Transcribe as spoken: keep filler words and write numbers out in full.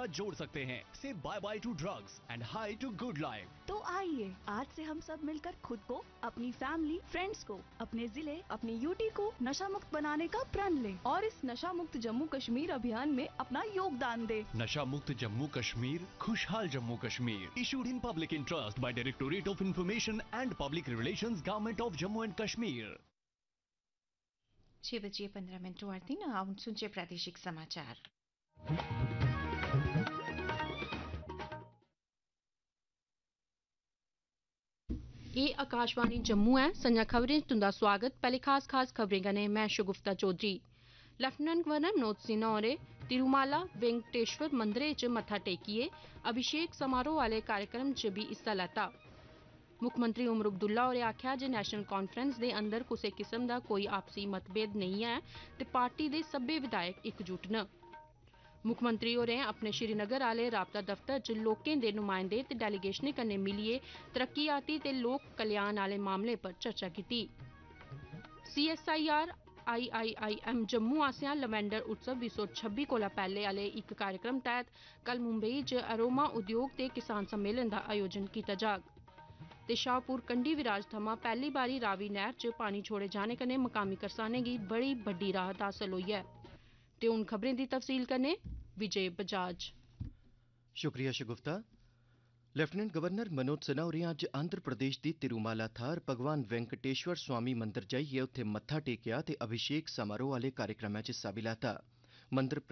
साथ जोड़ सकते हैं। से by by two drugs and high to good life. तो आइए आज से हम सब मिलकर खुद को, अपनी फैमिली, फ्रेंड्स को, अपने जिले, अपनी यूटी को नशा मुक्त बनाने का प्रण लें और इस नशा मुक्त जम्मू कश्मीर अभियान में अपना योगदान दें। नशा मुक्त जम्मू कश्मीर, खुशहाल Jammu Kashmir. Issued in public interest by directorate of information and public relations, government of Jammu and Kashmir. छह बजे पंद्रह मिनट वार्ती न आउन सुनचे प्रादेशिक समाचार। ये आकाशवाणी जम्मू है। संजा खबरें तुंदा स्वागत। पहले खास खास खबरें कन्नै मैं शगुफ्ता चौधरी। लेफ्टिनेंट गवर्नर मनोज सिन्हा होरें तिरुमाला वेंकटेश्वर मंदिरै च मत्था टेकियै अभिषेक समारोह आह्ले कार्यक्रम च भी हिस्सा लैता। मुक्खमंत्री उमर अब्दुल्ला होरें आखेआ जे नेशनल कांफ्रेंस दे अंदर कुसै किस्म दा कोई आपसी मतभेद नेईं ऐ ते पार्टी दे सब्बै विधायक इकजुट न। मुक्खमंत्री होरें अपने श्रीनगर आह्ले राबता दफ्तर च लोकें दे नुमाइंदे ते डेलीगेशनें कन्नै मिलियै तरक्कियाती ते लोक कल्याण आह्ले मामलें पर चर्चा कीती। सीएसआईआर आईआईआईएम जम्मू आसेआ लवेंडर उत्सव दो सौ छब्बी कोला पैह्ले आह्ले इक कार्यक्रम तैह्त कल मुंबई च अरोमा उद्योग ते किसान सम्मेलन दा आयोजन कीता जाग। ते शाहपुर कंडी विराज थमां पैह्ली बारी रावी नैह्र च पानी छोड़े जाने कन्नै मकामी करसानें गी बड़ी बड्डी राहत हासल होई ऐ। ते हून खबरें दी तफसील कन्नै विजय बजाज। शुक्रिया शगुफ्ता। लेफ्टिनेंट गवर्नर मनोज सिन्हा होरें अज्ज आंध्र प्रदेश दी तिरुमाला थाह्र भगवान वेंकटेश्वर स्वामी मंदर जाइयै उत्थे मत्था टेकेआ ते अभिषेक समारोह आह्ले कार्यक्रमै च हिस्सा बी लैता। मंदर